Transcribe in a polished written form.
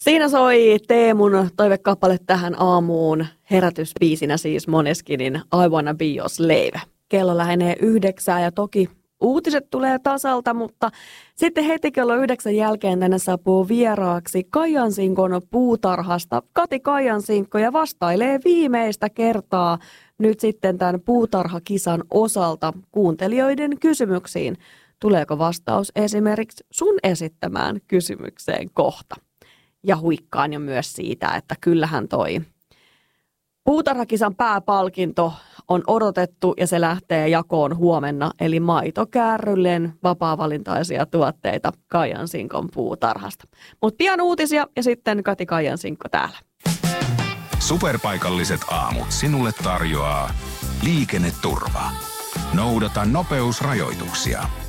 Siinä soi Teemun toivekappale tähän aamuun, herätysbiisinä siis Måneskinin I Wanna Be Your Slave. Kello lähenee 9 ja toki uutiset tulee tasalta, mutta sitten heti kello 9 jälkeen tänne saapuu vieraaksi Kajansinkon puutarhasta Kati Kajansinkko ja vastailee viimeistä kertaa nyt sitten tämän puutarhakisan osalta kuuntelijoiden kysymyksiin. Tuleeko vastaus esimerkiksi sun esittämään kysymykseen kohta? Ja huikkaan jo myös siitä, että kyllähän toi puutarhakisan pääpalkinto on odotettu ja se lähtee jakoon huomenna. Eli maitokäärrylleen vapaa-valintaisia tuotteita Kajansinkon puutarhasta. Mutta pian uutisia ja sitten Kati Kajansinkko täällä. Superpaikalliset aamut sinulle tarjoaa liikenneturva. Noudata nopeusrajoituksia.